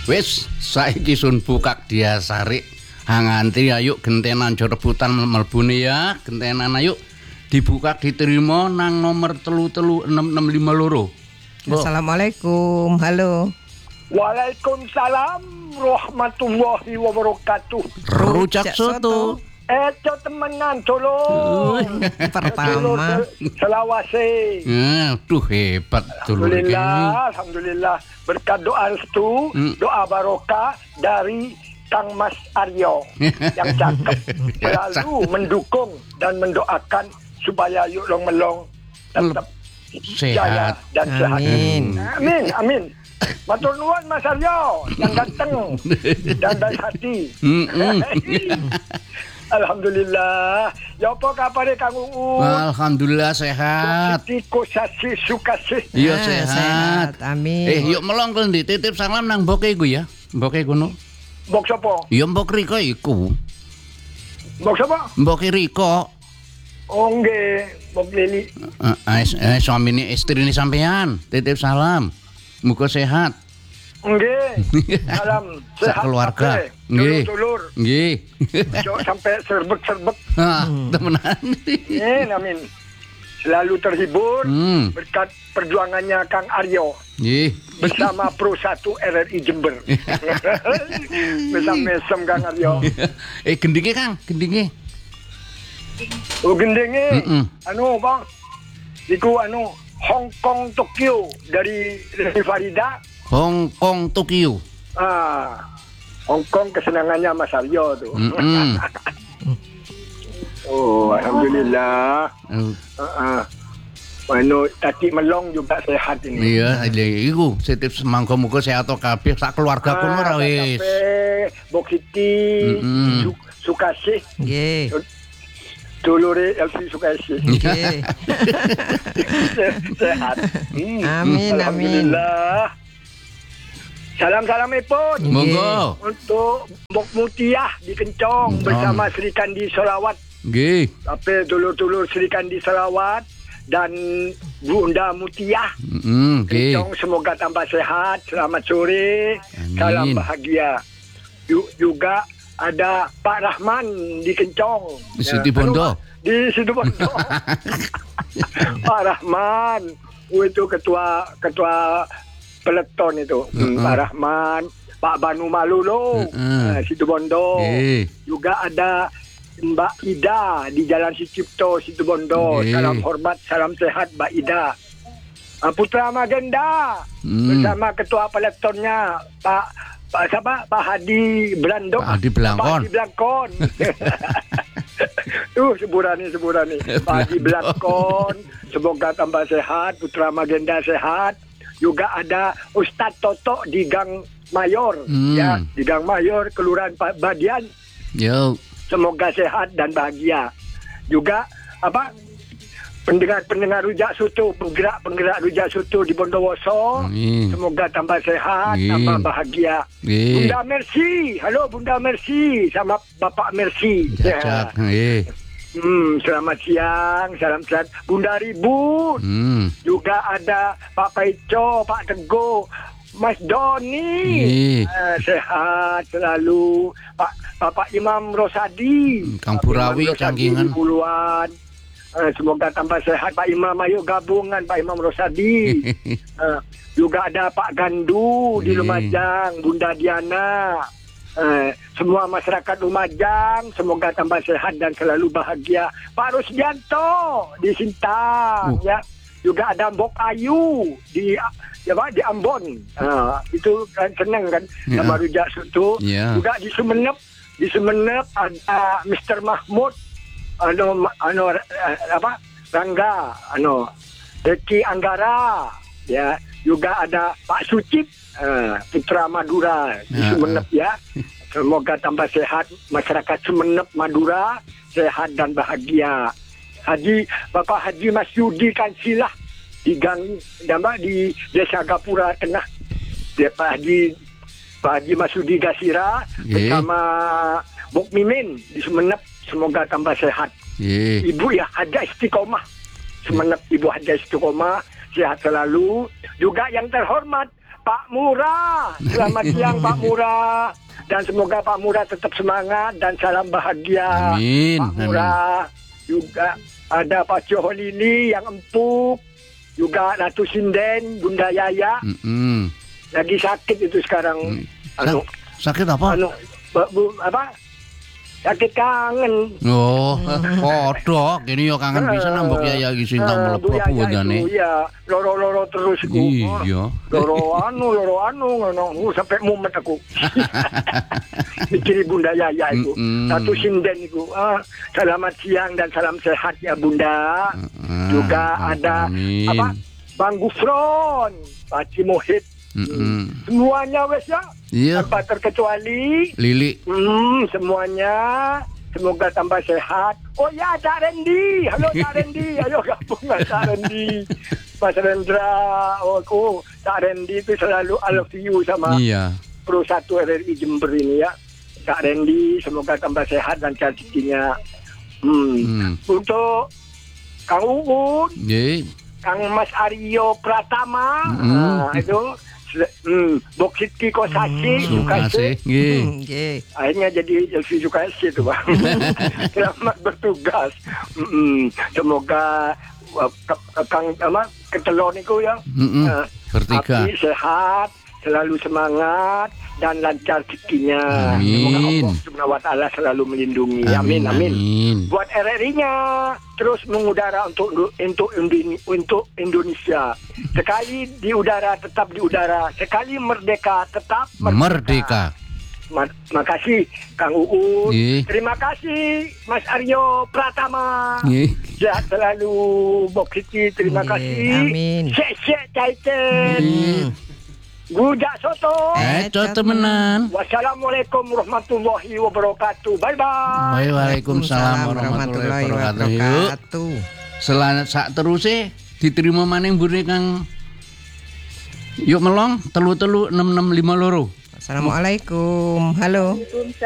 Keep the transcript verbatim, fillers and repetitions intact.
Wis saiki sun bukak dia sarik hangantri ayo gentenan jo rebutan mlebune ya gentenan ayo dibuka diterima nang nomor telu telu enam enam lima loro. Assalamualaikum. Halo. Waalaikumsalam warahmatullahi wabarakatuh. Rujak soto. Eh, temenan tolong. Pertama. Selawase. Eh, tuh hebat dulur iki. Alhamdulillah, alhamdulillah. Berkat doa restu, hmm. doa barokah dari Kang Mas Aryo yang cakep selalu mendukung dan mendoakan supaya yuk long melong tetap jaya dan sehat. Amin. Amin, amin. Matur nuwun Mas Aryo yang ganteng dan baik hati. Alhamdulillah. Ya apa kabare Kang Uu? Alhamdulillah sehat. Tiko sasi sukasih. Iya Ah, sehat. sehat. Amin. Eh yuk melong klendi titip salam nang mboke iku ya. Mboke kono. Mbok sapa? Ya mbok Riko iku. Mbok sapa? Mbok Riko. Oh nggih, Mbok Lili. Eh, eh suamine istrine sampean. Titip salam. Muga sehat. Nggih. Salam sehat keluarga. Nggih. Dulur. Nggih. Jangan sampai serbek-serbek. Ah, temenan. Amin, amin. Selalu terhibur Hmm. berkat perjuangannya Kang Aryo Nggih. bersama Pro satu R R I Jember. Mesam-mesem Kang Aryo. Eh gendinge Kang, gendinge. Oh gendenge. Mm-mm. Anu Bang. Iku anu Hong Kong Tokyo dari Reni Farida. Hong Kong Tokyo. Ah. Hong Kong kesenangannya Mas Aryo tuh. Mm-mm. Oh, alhamdulillah. Uh, Uh-uh. Anu tadi melong juga sehat ini. iya, iku titip semangka muga sehat kabeh sak keluarga kono ra wis. Bok Siti, Mm-mm. Su- Sukasih, Nggih. Dulure Elvi Sukasih. Nggih. Sehat. Hmm. Amin, amin. Alhamdulillah. Salam-salamipun Monggo. untuk Mbok Mutiah di Kencong bersama Sri Kandi Solawat. Nggih. Tapi dulur-dulur Sri Kandi Solawat dan Bunda Mutiah. Heeh, nggih. Kencong semoga tambah sehat. Selamat sore. Amin. Salam bahagia. Ju- Juga ada Pak Rahman di Kencong. Di Siti Bondo. Di Situ Bondo. Pak Rahman. Oh, itu ketua ketua peleton itu. Hmm, Uh-uh. Pak Rahman. Pak Banu Malulo. Uh-uh. uh, Situ Bondo. Nggih. Juga ada Mbak Ida di Jalan Sicipto, Situ Bondo. Nggih. Salam hormat, salam sehat Mbak Ida. Uh, Putra Magenda Hmm. bersama ketua peletonnya Pak Pak siapa? Pak Hadi Blandong. Pak Hadi Blangkon. Pak Hadi Blangkon. Tuh seburani seburani. Pak Hadi Blangkon. Semoga tambah sehat. Putra Magenda sehat. Juga ada Ustadz Toto di Gang Mayor. Hmm. Ya, di Gang Mayor, Kelurahan Pak Badian. Yo. Semoga sehat dan bahagia. Juga apa? Pendengar-pendengar Rujak Soto, penggerak-penggerak Rujak Soto di Bondowoso. Amin. Semoga tambah sehat, Amin. tambah bahagia. Nggih. Bunda Mercy, halo Bunda Mercy sama Bapak Mercy. Jajak, nggih. Hmm, selamat siang, salam sehat. Bunda Ribut, Hmm. juga ada Pak Paico, Pak Teguh, Mas Doni. Nggih. Eh, sehat selalu. Pak Bapak Imam Rosadi. Kang Pak Burawi, Imam Rosadi Canggingan. di Buluan. Eh, semoga tambah sehat Pak Imam, ayo gabungan Pak Imam Rosadi. Eh, juga ada Pak Gandu di Nggih. Lumajang, Bunda Diana. Eh, semua masyarakat Lumajang semoga tambah sehat dan selalu bahagia. Pak Rusdianto di Sintang, Uh. ya. Juga ada Mbok Ayu di ya Pak, di Ambon. Ah, itu kan senang kan Ya. sama Rujak Soto. Ya. Juga di Sumenep, di Sumenep ada Mister Mahmud, anu anu eh, apa? Rangga, anu Deki Anggara, ya. Juga ada Pak Sucip, eh, Putra Madura di Ya. Sumenep ya. Semoga tambah sehat masyarakat Sumenep Madura, sehat dan bahagia. Haji Bapak Haji Masyudi Kansilah di Gang Damba di Desa Gapura Tengah. Dia Pak Haji Pak Haji Masyudi Gasira Ye. bersama Bok Mimin di Sumenep. Semoga tambah sehat. Nggih. Ibu ya Haja Istiqomah. Semenep Ibu Haja Istiqomah sehat selalu. Juga yang terhormat Pak Murah. Selamat siang Pak Murah. Dan semoga Pak Murah tetap semangat dan salam bahagia. Amin. Pak Murah. Juga ada Pak Joholili yang empuk. Juga Ratu Sinden, Bunda Yaya. Mm-mm. Lagi sakit itu sekarang. Anu, Sa- sakit apa? anu, bu, bu- apa? Sakit kangen. Oh, podo gini yo kangen bisa nambok ya ya sing tak mlebu Bu Yaya apa itu, jane. Iya, loro-loro terus ku. Iya. Loro anu, loro anu ngono. Uh, sampai mumet aku. Mikirin Bunda Yaya itu. Mm-mm. Satu sinden itu. Ah, selamat siang dan salam sehat ya Bunda. Ah, Juga ada amin. apa? Bang Gufron, Pak Cimohit. Mm-mm. Semuanya wes ya. Iya, Tanpa terkecuali. Lili. Hmm, semuanya semoga tambah sehat. Oh ya, Cak Rendi. Halo Cak Rendi. Ayo gabung lah Cak Rendi. Mas Rendra. Oh, aku Cak Rendi itu selalu I love you sama Iya. Pro satu R R I Jember ini ya. Cak Rendi semoga tambah sehat dan rezekinya. Hmm. Hmm. Untuk Kang Uun, Nggih. Kang Mas Aryo Pratama, Mm. nah, itu hmm, Boksit Kiko Sashi, Terima kasih. Nggih. Hmm, nggih. akhirnya jadi Elvi Sukasi itu Bang. Selamat bertugas. Mm-mm. Semoga uh, ke- ke- Kang apa ketelon itu ya Mm-mm. uh, Bertiga. api sehat, selalu semangat dan lancar rezekinya. Amin. Semoga Allah Subhanahu wa taala selalu melindungi. Amin amin. Amin. Buat R R I-nya terus mengudara untuk untuk Indoni- untuk Indonesia. Sekali di udara tetap di udara, sekali merdeka tetap merdeka. Merdeka. Ma- makasih Kang Uun. Nggih. Terima kasih Mas Aryo Pratama. Nggih. Sehat selalu Bok Siti. Terima Nggih, kasih. amin. Syek-syek Caiten. Nggih. Gujak soto. Eh, co temenan. Wassalamualaikum warahmatullahi wabarakatuh. Bye-bye. Waalaikumsalam warahmatullahi wabarakatuh. Yuk. Selan sak teruse diterima maning mbune Kang. Yuk melong telu telu enam enam lima loro. Assalamualaikum. Halo.